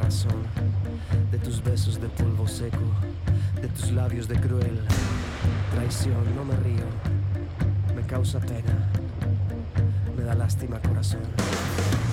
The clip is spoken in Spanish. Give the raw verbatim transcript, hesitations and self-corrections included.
corazón, de tus besos de polvo seco, de tus labios de cruel traición. No me río, me causa pena, me da lástima corazón.